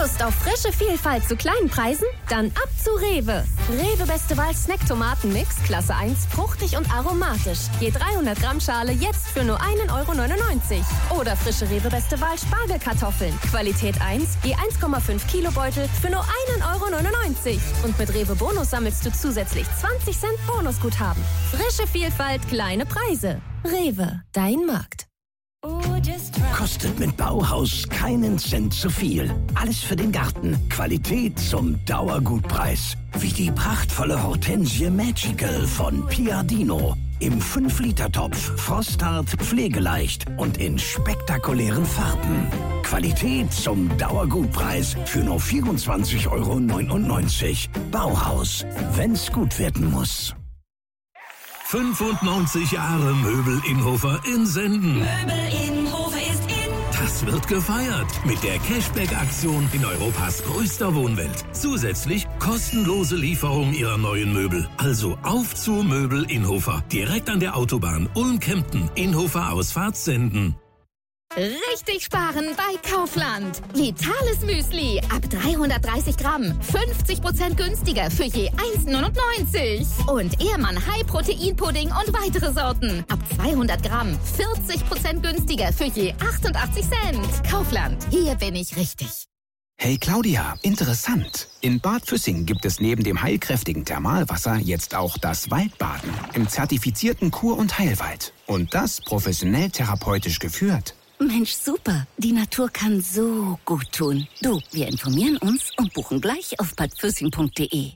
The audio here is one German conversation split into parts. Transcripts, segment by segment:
Lust auf frische Vielfalt zu kleinen Preisen? Dann ab zu Rewe. Rewe Beste Wahl Snack-Tomaten-Mix, Klasse 1, fruchtig und aromatisch. Je 300 Gramm Schale jetzt für nur 1,99 €. Oder frische Rewe Beste Wahl Spargelkartoffeln. Qualität 1, je 1,5 Kilo Beutel für nur 1,99 €. Und mit Rewe Bonus sammelst du zusätzlich 20 Cent Bonusguthaben. Frische Vielfalt, kleine Preise. Rewe, dein Markt. Kostet mit Bauhaus keinen Cent zu viel. Alles für den Garten. Qualität zum Dauergutpreis. Wie die prachtvolle Hortensie Magical von Piadino. Im 5-Liter-Topf, frosthart, pflegeleicht und in spektakulären Farben. Qualität zum Dauergutpreis für nur 24,99 € Bauhaus, wenn's gut werden muss. 95 Jahre Möbel Innhofer in Senden. Möbel Innhofer ist in. Das wird gefeiert mit der Cashback-Aktion in Europas größter Wohnwelt. Zusätzlich kostenlose Lieferung Ihrer neuen Möbel. Also auf zu Möbel Innhofer. Direkt an der Autobahn Ulm-Kempten. Innhofer Ausfahrt Senden. Richtig sparen bei Kaufland. Vitales Müsli ab 330 Gramm. 50% günstiger für je 1,99 €. Und Ehrmann High Protein Pudding und weitere Sorten. Ab 200 Gramm. 40% günstiger für je 88 Cent. Kaufland. Hier bin ich richtig. Hey Claudia, interessant. In Bad Füssing gibt es neben dem heilkräftigen Thermalwasser jetzt auch das Waldbaden im zertifizierten Kur- und Heilwald. Und das professionell therapeutisch geführt. Mensch, super. Die Natur kann so gut tun. Du, wir informieren uns und buchen gleich auf badfüssing.de.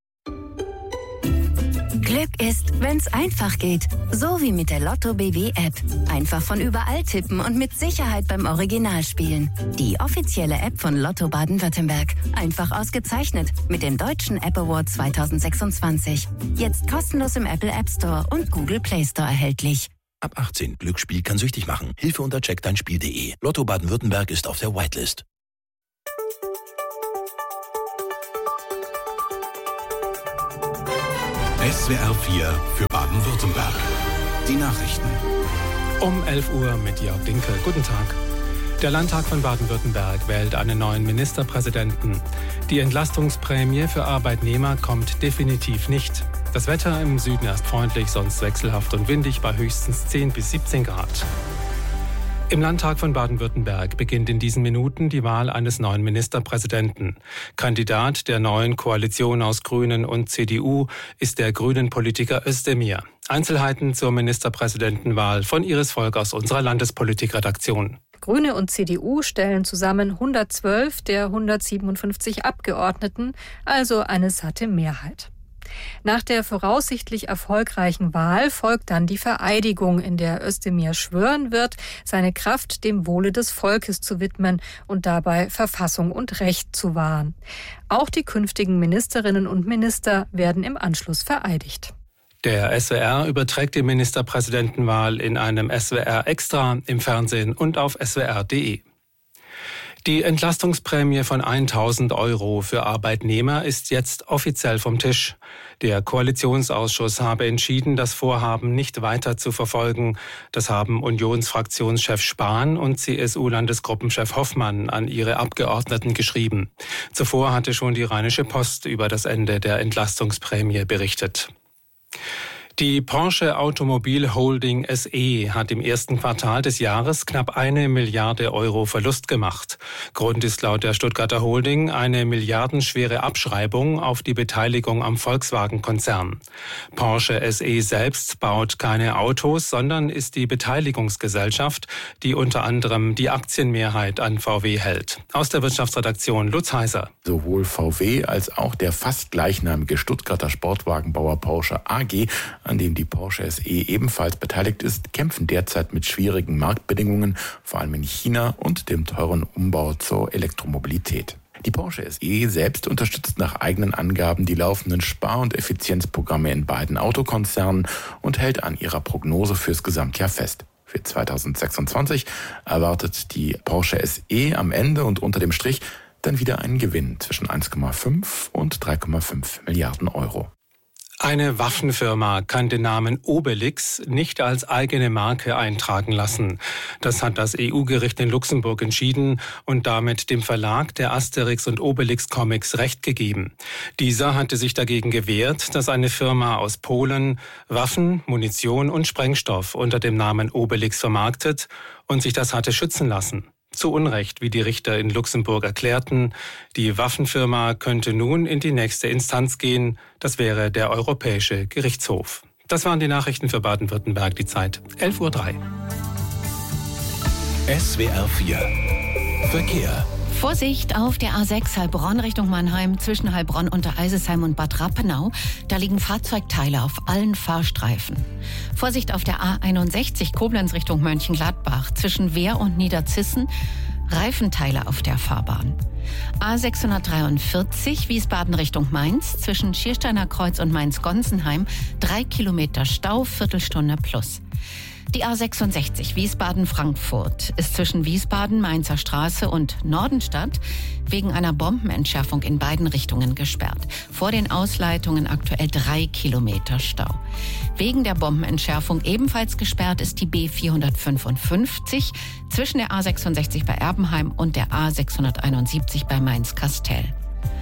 Glück ist, wenn's einfach geht. So wie mit der Lotto BW-App. Einfach von überall tippen und mit Sicherheit beim Original spielen. Die offizielle App von Lotto Baden-Württemberg. Einfach ausgezeichnet mit dem Deutschen App Award 2026. Jetzt kostenlos im Apple App Store und Google Play Store erhältlich. Ab 18. Glücksspiel kann süchtig machen. Hilfe unter checkdeinspiel.de. Lotto Baden-Württemberg ist auf der Whitelist. SWR 4 für Baden-Württemberg. Die Nachrichten. Um 11 Uhr mit Jörg Dinkel. Guten Tag. Der Landtag von Baden-Württemberg wählt einen neuen Ministerpräsidenten. Die Entlastungsprämie für Arbeitnehmer kommt definitiv nicht. Das Wetter im Süden erst freundlich, sonst wechselhaft und windig bei höchstens 10 bis 17 Grad. Im Landtag von Baden-Württemberg beginnt in diesen Minuten die Wahl eines neuen Ministerpräsidenten. Kandidat der neuen Koalition aus Grünen und CDU ist der Grünen-Politiker Özdemir. Einzelheiten zur Ministerpräsidentenwahl von Iris Volk aus unserer Landespolitikredaktion. Grüne und CDU stellen zusammen 112 der 157 Abgeordneten, also eine satte Mehrheit. Nach der voraussichtlich erfolgreichen Wahl folgt dann die Vereidigung, in der Özdemir schwören wird, seine Kraft dem Wohle des Volkes zu widmen und dabei Verfassung und Recht zu wahren. Auch die künftigen Ministerinnen und Minister werden im Anschluss vereidigt. Der SWR überträgt die Ministerpräsidentenwahl in einem SWR Extra, im Fernsehen und auf swr.de. Die Entlastungsprämie von 1.000 € für Arbeitnehmer ist jetzt offiziell vom Tisch. Der Koalitionsausschuss habe entschieden, das Vorhaben nicht weiter zu verfolgen. Das haben Unionsfraktionschef Spahn und CSU-Landesgruppenchef Hoffmann an ihre Abgeordneten geschrieben. Zuvor hatte schon die Rheinische Post über das Ende der Entlastungsprämie berichtet. Die Porsche Automobil Holding SE hat im ersten Quartal des Jahres knapp 1 Milliarde € Verlust gemacht. Grund ist laut der Stuttgarter Holding eine milliardenschwere Abschreibung auf die Beteiligung am Volkswagen-Konzern. Porsche SE selbst baut keine Autos, sondern ist die Beteiligungsgesellschaft, die unter anderem die Aktienmehrheit an VW hält. Aus der Wirtschaftsredaktion Lutz Heiser. Sowohl VW als auch der fast gleichnamige Stuttgarter Sportwagenbauer Porsche AG, an dem die Porsche SE ebenfalls beteiligt ist, kämpfen derzeit mit schwierigen Marktbedingungen, vor allem in China und dem teuren Umbau zur Elektromobilität. Die Porsche SE selbst unterstützt nach eigenen Angaben die laufenden Spar- und Effizienzprogramme in beiden Autokonzernen und hält an ihrer Prognose fürs Gesamtjahr fest. Für 2026 erwartet die Porsche SE am Ende und unter dem Strich dann wieder einen Gewinn zwischen 1,5 und 3,5 Milliarden €. Eine Waffenfirma kann den Namen Obelix nicht als eigene Marke eintragen lassen. Das hat das EU-Gericht in Luxemburg entschieden und damit dem Verlag der Asterix und Obelix Comics Recht gegeben. Dieser hatte sich dagegen gewehrt, dass eine Firma aus Polen Waffen, Munition und Sprengstoff unter dem Namen Obelix vermarktet und sich das hatte schützen lassen. Zu Unrecht, wie die Richter in Luxemburg erklärten. Die Waffenfirma könnte nun in die nächste Instanz gehen. Das wäre der Europäische Gerichtshof. Das waren die Nachrichten für Baden-Württemberg. Die Zeit 11:03 Uhr. SWR 4 Verkehr. Vorsicht auf der A6 Heilbronn Richtung Mannheim zwischen Heilbronn, Untereisesheim und Bad Rappenau. Da liegen Fahrzeugteile auf allen Fahrstreifen. Vorsicht auf der A61 Koblenz Richtung Mönchengladbach zwischen Wehr und Niederzissen. Reifenteile auf der Fahrbahn. A643 Wiesbaden Richtung Mainz zwischen Schiersteiner Kreuz und Mainz-Gonsenheim 3 Kilometer Stau, Viertelstunde plus. Die A66 Wiesbaden-Frankfurt ist zwischen Wiesbaden, Mainzer Straße und Nordenstadt wegen einer Bombenentschärfung in beiden Richtungen gesperrt. Vor den Ausleitungen aktuell 3 Kilometer Stau. Wegen der Bombenentschärfung ebenfalls gesperrt ist die B455 zwischen der A66 bei Erbenheim und der A671 bei Mainz-Kastel.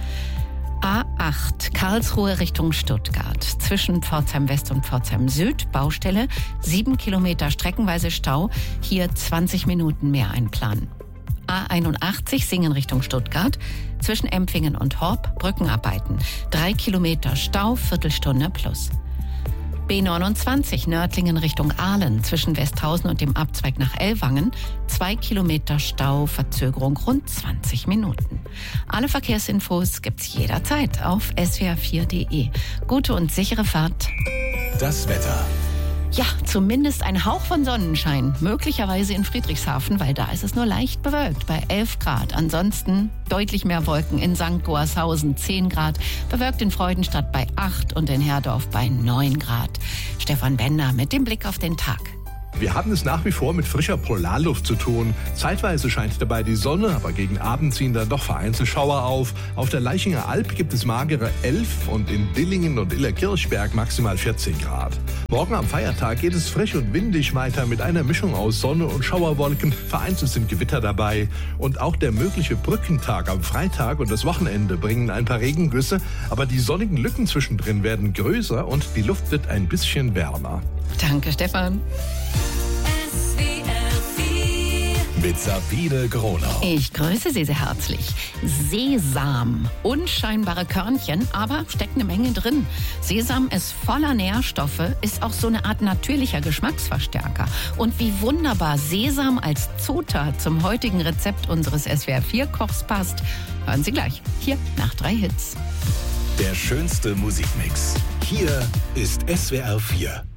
A8 Karlsruhe Richtung Stuttgart. Zwischen Pforzheim West und Pforzheim Süd Baustelle, 7 Kilometer streckenweise Stau, hier 20 Minuten mehr einplanen. A81 Singen Richtung Stuttgart. Zwischen Empfingen und Horb Brückenarbeiten, 3 Kilometer Stau, Viertelstunde plus. B29 Nördlingen Richtung Aalen zwischen Westhausen und dem Abzweig nach Ellwangen 2 Kilometer Stau, Verzögerung rund 20 Minuten. Alle Verkehrsinfos gibt's jederzeit auf swr4.de. Gute und sichere Fahrt. Das Wetter. Ja, zumindest ein Hauch von Sonnenschein, möglicherweise in Friedrichshafen, weil da ist es nur leicht bewölkt bei 11 Grad. Ansonsten deutlich mehr Wolken in St. Goarshausen 10 Grad, bewölkt in Freudenstadt bei 8 und in Herdorf bei 9 Grad. Stefan Bender mit dem Blick auf den Tag. Wir haben es nach wie vor mit frischer Polarluft zu tun. Zeitweise scheint dabei die Sonne, aber gegen Abend ziehen dann doch vereinzelt Schauer auf. Auf der Leichinger Alp gibt es magere 11 und in Dillingen und Illerkirchberg maximal 14 Grad. Morgen am Feiertag geht es frisch und windig weiter mit einer Mischung aus Sonne und Schauerwolken. Vereinzelt sind Gewitter dabei. Und auch der mögliche Brückentag am Freitag und das Wochenende bringen ein paar Regengüsse. Aber die sonnigen Lücken zwischendrin werden größer und die Luft wird ein bisschen wärmer. Danke, Stefan. Mit Sabine Gronau. Ich grüße Sie sehr herzlich. Sesam. Unscheinbare Körnchen, aber steckt eine Menge drin. Sesam ist voller Nährstoffe, ist auch so eine Art natürlicher Geschmacksverstärker. Und wie wunderbar Sesam als Zutat zum heutigen Rezept unseres SWR4-Kochs passt, hören Sie gleich. Hier nach 3 Hits. Der schönste Musikmix. Hier ist SWR4.